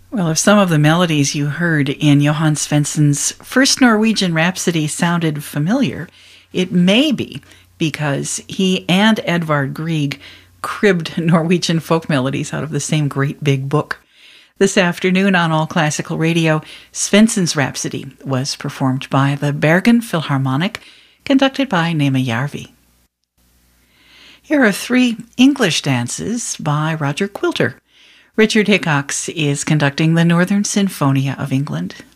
Well, if some of the melodies you heard in Johann Svensson's first Norwegian Rhapsody sounded familiar, it may be because he and Edvard Grieg cribbed Norwegian folk melodies out of the same great big book. This afternoon on All Classical Radio, Svensson's Rhapsody was performed by the Bergen Philharmonic, conducted by Nema Järvi. Here are 3 English dances by Roger Quilter. Richard Hickox is conducting the Northern Sinfonia of England.